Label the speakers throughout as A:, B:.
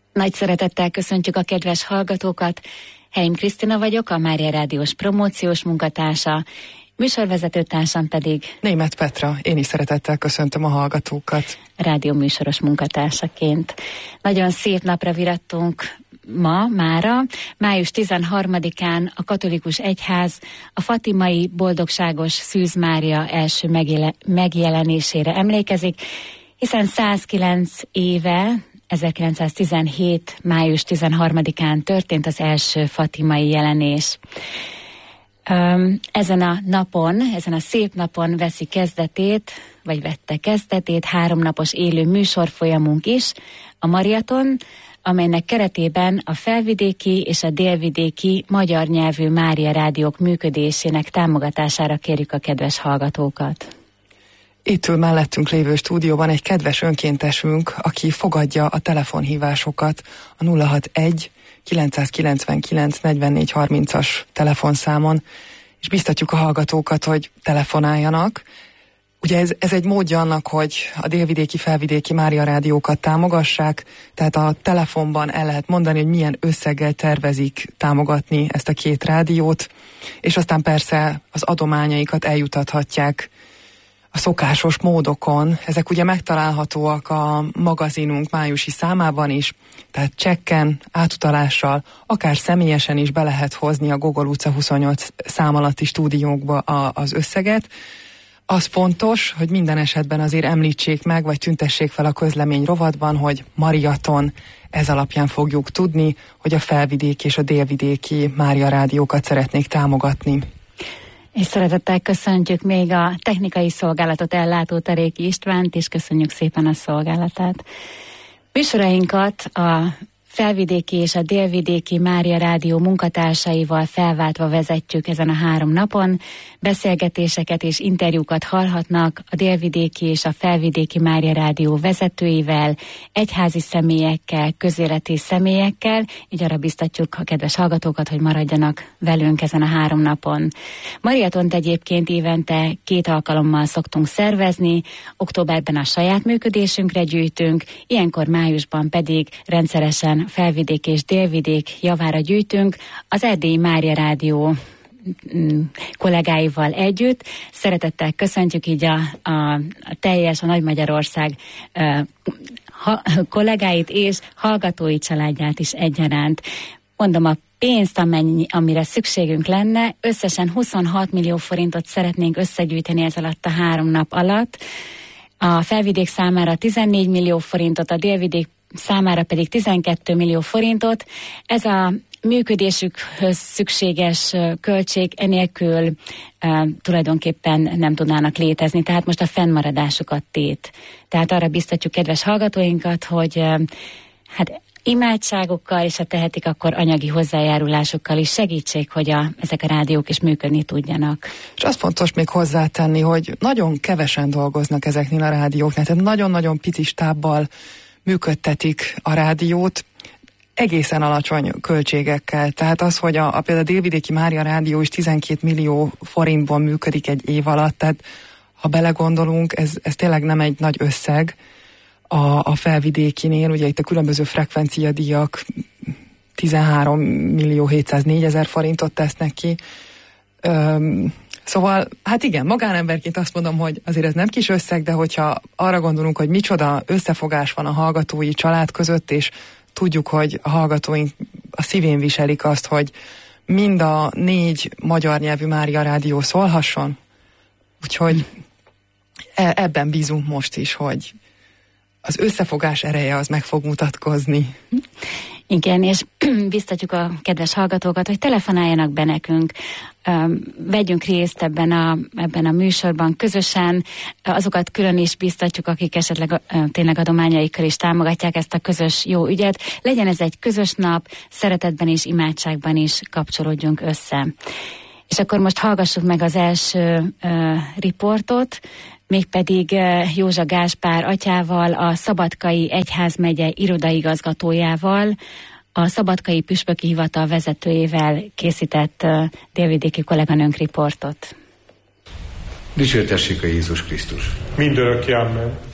A: Nagy szeretettel köszöntjük a kedves hallgatókat. Heim Krisztina vagyok, a Mária Rádiós promóciós munkatársa, műsorvezetőtársam pedig
B: Németh Petra. Én is szeretettel köszöntöm a hallgatókat.
A: rádióműsoros munkatársaként. Nagyon szép napra virattunk mára. Május 13-án a katolikus egyház a fatimai boldogságos Szűz Mária első megjelenésére emlékezik, hiszen 109 éve, 1917. május 13-án történt az első fatimai jelenés. Ezen a szép napon vette kezdetét 3 napos élő műsorfolyamunk is, a Mariaton, amelynek keretében a felvidéki és a délvidéki magyar nyelvű Mária rádiók működésének támogatására kérjük a kedves hallgatókat.
B: Itt ül mellettünk lévő stúdióban egy kedves önkéntesünk, aki fogadja a telefonhívásokat a 061 999 44 30-as telefonszámon, és biztatjuk a hallgatókat, hogy telefonáljanak. Ugye ez egy módja annak, hogy a délvidéki, felvidéki Mária rádiókat támogassák, tehát a telefonban el lehet mondani, hogy milyen összeggel tervezik támogatni ezt a 2 rádiót, és aztán persze az adományaikat eljutathatják a szokásos módokon. Ezek ugye megtalálhatóak a magazinunk májusi számában is, tehát csekken, átutalással, akár személyesen is be lehet hozni a Gogol utca 28 szám alatti stúdiókba az összeget. Az fontos, hogy minden esetben azért említsék meg, vagy tüntessék fel a közlemény rovatban, hogy Mariaton, ez alapján fogjuk tudni, hogy a felvidéki és a délvidéki Mária rádiókat szeretnék támogatni.
A: És szeretettel köszöntjük még a technikai szolgálatot ellátó Teréki Istvánt, és köszönjük szépen a szolgálatát. Műsorainkat a felvidéki és a délvidéki Mária rádió munkatársaival felváltva vezetjük ezen a 3 napon. Beszélgetéseket és interjúkat hallhatnak a délvidéki és a felvidéki Mária rádió vezetőivel, egyházi személyekkel, közéleti személyekkel, így arra biztatjuk a kedves hallgatókat, hogy maradjanak velünk ezen a 3 napon. Mariatont egyébként évente 2 alkalommal szoktunk szervezni, októberben a saját működésünkre gyűjtünk, ilyenkor májusban pedig rendszeresen felvidék és délvidék javára gyűjtünk, az Erdélyi Mária Rádió kollégáival együtt. Szeretettel köszöntjük így a Nagy Magyarország kollégáit és hallgatói családját is egyaránt. Mondom, a pénzt, amire szükségünk lenne, összesen 26 millió forintot szeretnénk összegyűjteni ez alatt a 3 nap alatt. A felvidék számára 14 millió forintot, a délvidék számára pedig 12 millió forintot. Ez a működésükhöz szükséges költség, enélkül tulajdonképpen nem tudnának létezni, tehát most a fennmaradásukat tét. Tehát arra biztatjuk kedves hallgatóinkat, hogy imádságokkal, és ha tehetik, akkor anyagi hozzájárulásokkal is segítsék, hogy ezek a rádiók is működni tudjanak.
B: És az fontos még hozzátenni, hogy nagyon kevesen dolgoznak ezeknél a rádióknál, tehát nagyon-nagyon pici stábbal működtetik a rádiót, egészen alacsony költségekkel. Tehát az, hogy például a délvidéki Mária rádió is 12 millió forintból működik egy év alatt, tehát ha belegondolunk, ez tényleg nem egy nagy összeg a felvidékinél, ugye itt a különböző frekvenciadíjak 13 millió 704 000 forintot tesznek ki. Szóval, hát igen, magánemberként azt mondom, hogy azért ez nem kis összeg, de hogyha arra gondolunk, hogy micsoda összefogás van a hallgatói család között, és tudjuk, hogy a hallgatóink a szívén viselik azt, hogy mind a 4 magyar nyelvű Mária rádió szólhasson. Úgyhogy ebben bízunk most is, hogy az összefogás ereje az meg fog mutatkozni.
A: Igen, és biztatjuk a kedves hallgatókat, hogy telefonáljanak be nekünk, vegyünk részt ebben a műsorban közösen, azokat külön is biztatjuk, akik esetleg tényleg adományaikkal is támogatják ezt a közös jó ügyet. Legyen ez egy közös nap, szeretetben és imádságban is kapcsolódjunk össze. És akkor most hallgassuk meg az első riportot, mégpedig Józsa Gáspár atyával, a Szabadkai Egyházmegye irodaigazgatójával, a Szabadkai Püspöki Hivatal vezetőjével készített délvidéki kolléganőnk riportot.
C: Dicsértessék a Jézus Krisztus!
D: Mindörökké amen.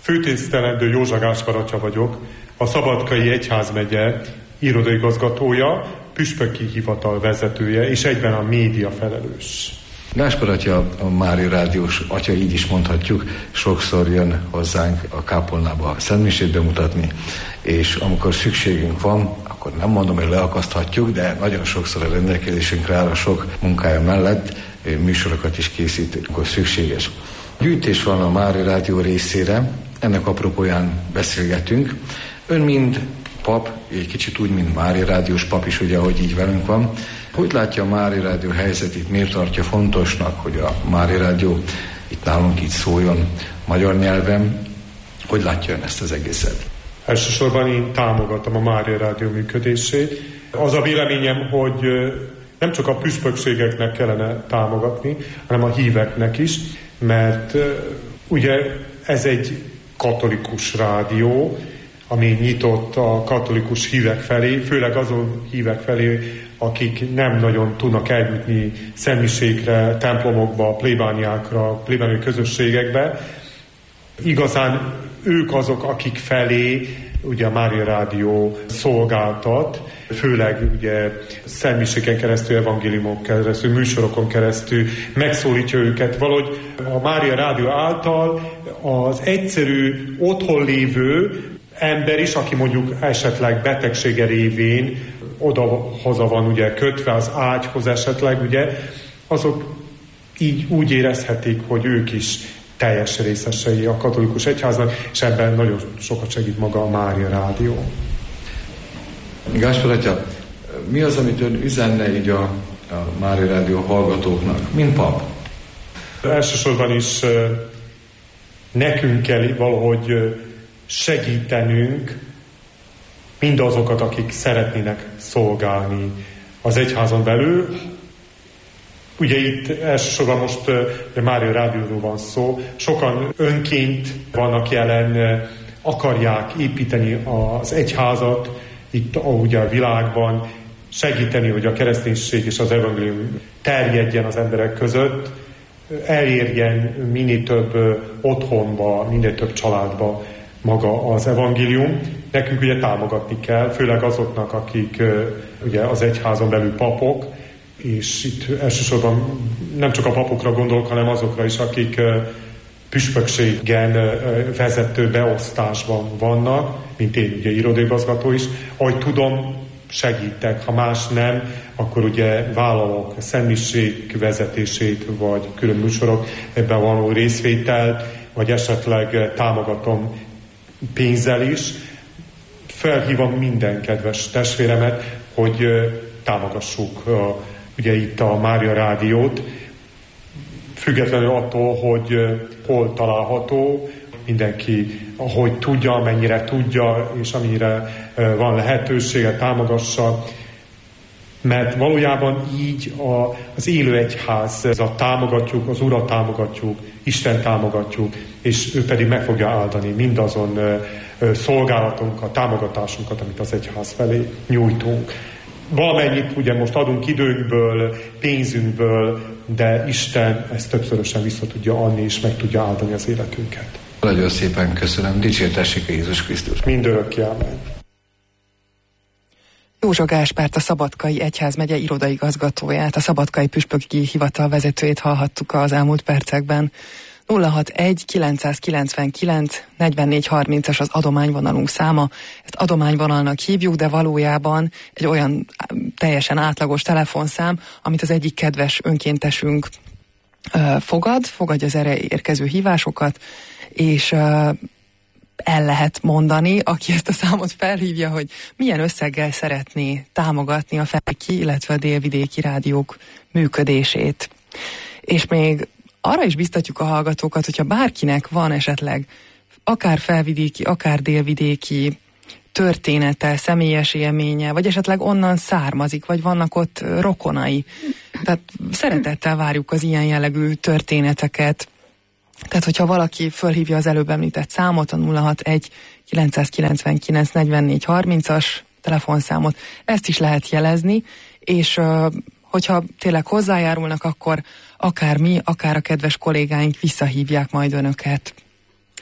C: Főtisztelendő Józsa Gáspár atya vagyok, a Szabadkai Egyházmegye irodaigazgatója, püspöki hivatal vezetője, és egyben a média felelős.
D: Gáspár atya, a Mária Rádiós atya, így is mondhatjuk, sokszor jön hozzánk a kápolnába szentmisét bemutatni, és amikor szükségünk van, akkor nem mondom, hogy leakaszthatjuk, de nagyon sokszor a rendelkezésünkre áll a sok munkája mellett, műsorokat is készít, amikor szükséges. Gyűjtés van a Mária Rádió részére, ennek apropóján beszélgetünk. Ön mind pap, egy kicsit úgy, mint Mária Rádiós pap is, ugye, ahogy így velünk van. Hogy látja a Mária Rádió helyzetét, miért tartja fontosnak, hogy a Mária Rádió itt nálunk így szóljon magyar nyelven? Hogy látja ön ezt az egészet?
C: Elsősorban én támogatom a Mária Rádió működését. Az a véleményem, hogy nem csak a püspökségeknek kellene támogatni, hanem a híveknek is, mert ugye ez egy katolikus rádió, ami nyitott a katolikus hívek felé, főleg azon hívek felé, akik nem nagyon tudnak eljutni szentmiségre, templomokba, plébániákra, plébániai közösségekbe. Igazán ők azok, akik felé ugye a Mária Rádió szolgáltat, főleg ugye szentmiséken keresztül, evangéliumok keresztül, műsorokon keresztül megszólítja őket. Valahogy a Mária Rádió által az egyszerű otthon lévő ember is, aki mondjuk esetleg betegsége révén oda-haza van ugye kötve az ágyhoz esetleg, ugye, azok így úgy érezhetik, hogy ők is teljes részesei a katolikus egyháznak, és ebben nagyon sokat segít maga a Mária Rádió.
D: Gáspár atya, mi az, amit ön üzenne így a Mária Rádió hallgatóknak, mint pap?
C: Elsősorban is nekünk kell valahogy segítenünk mindazokat, akik szeretnének szolgálni az egyházon belül. Ugye itt elsősorban most a Mária Rádióról van szó. Sokan önként vannak jelen, akarják építeni az egyházat itt ugye a világban, segíteni, hogy a kereszténység és az evangélium terjedjen az emberek között, elérjen minél több otthonba, minél több családba maga az evangélium. Nekünk ugye támogatni kell, főleg azoknak, akik ugye az egyházon belül papok, és itt elsősorban nem csak a papokra gondolok, hanem azokra is, akik püspökségen vezető beosztásban vannak, mint én ugye irodaigazgató is. Ahogy tudom, segítek, ha más nem, akkor ugye vállalok szentmiség vezetését, vagy külön műsorok ebben való részvételt, vagy esetleg támogatom pénzzel is. Felhívom minden kedves testvéremet, hogy támogassuk ugye itt a Mária Rádiót, függetlenül attól, hogy hol található, mindenki ahogy tudja, amennyire tudja, és amennyire van lehetősége, támogassa, mert valójában így az élő egyházat támogatjuk, az Urat támogatjuk, Isten támogatjuk, és ő pedig meg fogja áldani mindazon szolgálatunkat, támogatásunkat, amit az egyház felé nyújtunk. Valamennyit ugye most adunk időnkből, pénzünkből, de Isten ezt többszörösen vissza tudja adni, és meg tudja áldani az életünket.
D: Nagyon szépen köszönöm, dicsértessék Jézus Krisztus.
C: Mindörökké, amen.
B: Józsa Gáspárt, a Szabadkai Egyházmegye irodaigazgatóját, a Szabadkai Püspöki Hivatal vezetőjét hallhattuk az elmúlt percekben. 061 999 44 30-as az adományvonalunk száma. Ezt adományvonalnak hívjuk, de valójában egy olyan teljesen átlagos telefonszám, amit az egyik kedves önkéntesünk fogadja az erre érkező hívásokat, és el lehet mondani, aki ezt a számot felhívja, hogy milyen összeggel szeretné támogatni a felvidéki, illetve a délvidéki rádiók működését. És még arra is biztatjuk a hallgatókat, hogyha bárkinek van esetleg akár felvidéki, akár délvidéki története, személyes élménye, vagy esetleg onnan származik, vagy vannak ott rokonai. Tehát szeretettel várjuk az ilyen jellegű történeteket. Tehát, hogyha valaki fölhívja az előbb említett számot, a 061 999 44 30-as telefonszámot, ezt is lehet jelezni, és hogyha tényleg hozzájárulnak, akkor akár mi, akár a kedves kollégáink visszahívják majd önöket.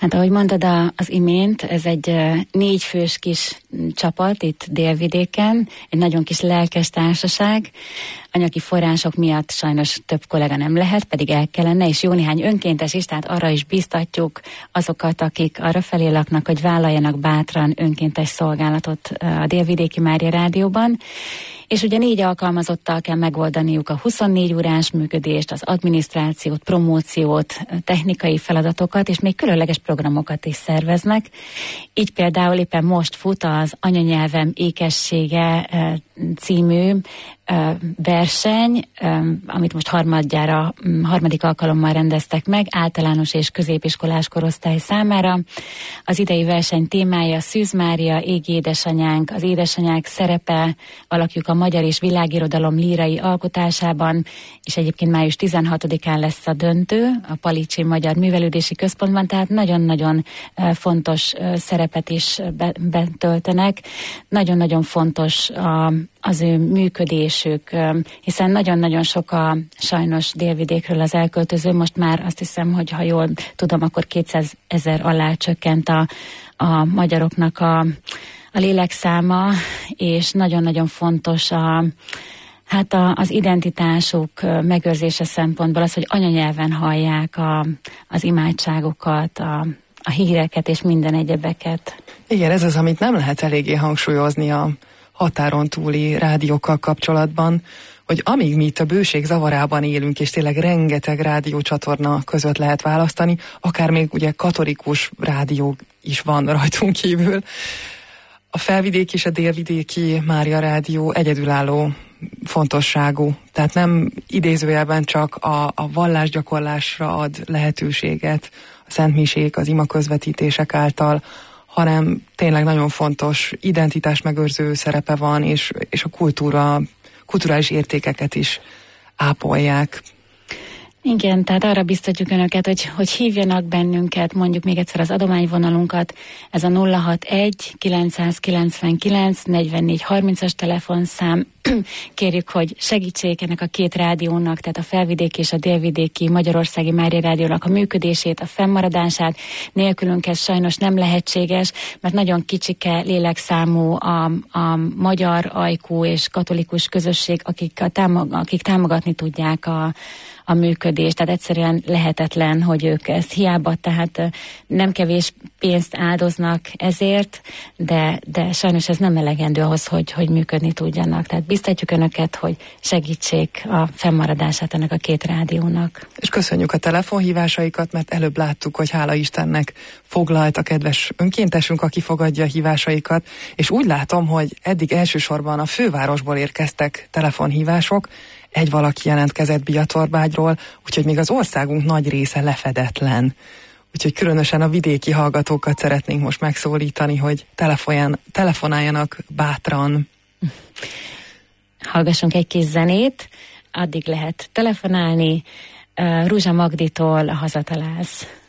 A: Hát ahogy mondtad az imént, ez egy 4 fős kis csapat itt Délvidéken, egy nagyon kis lelkes társaság. Anyagi források miatt sajnos több kollega nem lehet, pedig el kellene, és jó néhány önkéntes is, tehát arra is biztatjuk azokat, akik arra felé laknak, hogy vállaljanak bátran önkéntes szolgálatot a Délvidéki Mária Rádióban. És ugye 4 alkalmazottal kell megoldaniuk a 24 órás működést, az adminisztrációt, promóciót, technikai feladatokat, és még különleges programokat is szerveznek. Így például éppen most fut az Anyanyelvem ékessége című verseny, amit most harmadik alkalommal rendeztek meg, általános és középiskolás korosztály számára. Az idei verseny témája Szűz Mária, Égi édesanyánk, az édesanyák szerepe, alakjuk a magyar és világirodalom lírai alkotásában, és egyébként május 16-án lesz a döntő a Palicsi Magyar Művelődési Központban, tehát nagyon-nagyon fontos szerepet is betöltenek. Nagyon-nagyon fontos az ő működésük, hiszen nagyon-nagyon sok sajnos Délvidékről az elköltöző, most már azt hiszem, hogy ha jól tudom, akkor 200 000 alá csökkent a magyaroknak a lélekszáma, és nagyon-nagyon fontos az identitásuk megőrzése szempontból az, hogy anyanyelven hallják az imádságokat, a híreket és minden egyebeket.
B: Igen, ez az, amit nem lehet eléggé hangsúlyozni a határon túli rádiókkal kapcsolatban, hogy amíg mi itt a bőség zavarában élünk, és tényleg rengeteg rádiócsatorna között lehet választani, akár még ugye katolikus rádió is van rajtunk kívül, a Felvidéki és a Délvidéki Mária Rádió egyedülálló fontosságú. Tehát nem idézőjelben csak a vallásgyakorlásra ad lehetőséget a szentmisék, az imaközvetítések által, hanem tényleg nagyon fontos identitásmegőrző szerepe van, és a kulturális értékeket is ápolják.
A: Igen, tehát arra biztatjuk önöket, hogy hívjanak bennünket, mondjuk még egyszer az adományvonalunkat, ez a 061 999 44 30-as telefonszám. Kérjük, hogy segítsék ennek a 2 rádiónak, tehát a Felvidéki és a Délvidéki Magyarországi Mária Rádiónak a működését, a fennmaradását. Nélkülünk ez sajnos nem lehetséges, mert nagyon kicsike lélekszámú a magyar ajkú és katolikus közösség, akik támogatni tudják a működést, tehát egyszerűen lehetetlen, hogy ők ezt hiába, tehát nem kevés pénzt áldoznak ezért, de sajnos ez nem elegendő ahhoz, hogy működni tudjanak. Tehát biztatjuk önöket, hogy segítsék a fennmaradását ennek a 2 rádiónak.
B: És köszönjük a telefonhívásaikat, mert előbb láttuk, hogy hála Istennek foglalt a kedves önkéntesünk, aki fogadja a hívásaikat, és úgy látom, hogy eddig elsősorban a fővárosból érkeztek telefonhívások, egy valaki jelentkezett Biatorbágyról, úgyhogy még az országunk nagy része lefedetlen. Úgyhogy különösen a vidéki hallgatókat szeretnénk most megszólítani, hogy telefonáljanak bátran.
A: Hallgassunk egy kis zenét, addig lehet telefonálni. Ruzsa Magditól a Hazatalálsz.